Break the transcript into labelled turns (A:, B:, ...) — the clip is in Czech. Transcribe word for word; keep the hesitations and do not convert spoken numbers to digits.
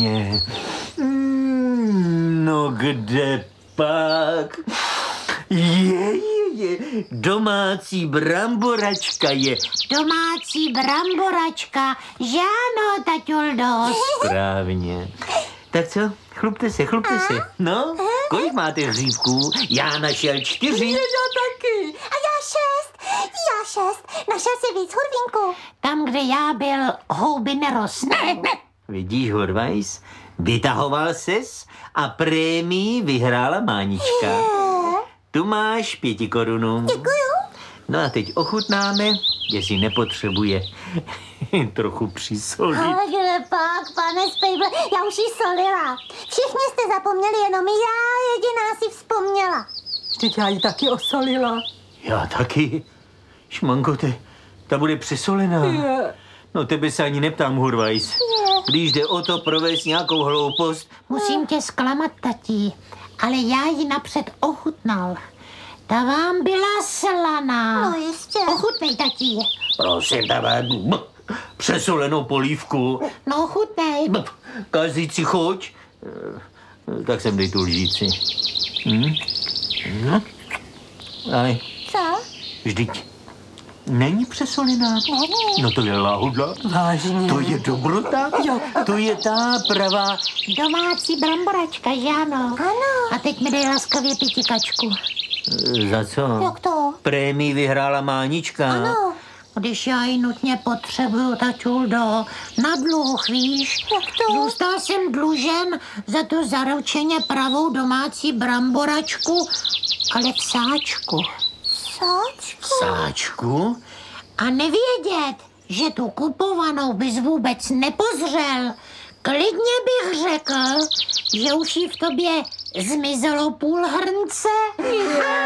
A: správně. Mm, no kde pak? Je, je, je, domácí bramboračka je.
B: Domácí bramboračka, že ano, taťuldo?
A: Správně. Tak co? Chlupte se, chlupte se. No, kolik máte hříbků? Já našel čtyři.
C: Já taky.
D: A já šest. Já šest. Našel si víc, Hurvínku.
B: Tam, kde já byl, houby nerostly.
A: Vidíš, Hurvajs? Vytahoval ses a prémii vyhrála Mánička. Tu máš pěti korunů.
D: Děkuju.
A: No a teď ochutnáme, jestli nepotřebuje trochu přisolit.
D: Ale kde pak, pane Spejble, já už jí solila. Všichni jste zapomněli, jenom já jediná si vzpomněla.
C: Vždyť já ji taky osolila.
A: Já taky. Šmanko, te, ta bude přesolená.
C: Je.
A: No tebe se ani neptám, Hurvajs. Když jde o to provést nějakou hloupost,
B: Musím tě zklamat, tatí, ale já ji napřed ochutnal. Ta vám byla slaná.
D: No jistě.
B: Ochutnej, tatí.
A: prosím tebe, přesolenou polívku.
B: No, ochutnej.
A: Kazíci chuť. Eh, Tak sem dej tu lžíci. Hm? Hm? Aj,
D: Co?
A: vždyť není přesolená.
D: Není.
A: No to je láhudla.
C: Vážně.
A: To je dobrota.
C: Jo.
A: To je ta pravá.
B: Domácí bramboračka, že ano?
D: Ano.
B: A teď mi dej laskavě pětikačku.
A: Eh, Za co?
D: Jak to?
A: Prémii vyhrála Mánička.
D: No,
B: Když já ji nutně potřebuju, tačuldo, na dluh, víš?
D: Jak to?
B: Zůstal jsem dlužen za tu zaručeně pravou domácí bramboračku, ale v sáčku.
D: sáčku.
A: Sáčku?
B: A nevědět, že tu kupovanou bys vůbec nepozřel, klidně bych řekl, že už jí v tobě zmizelo půl hrnce.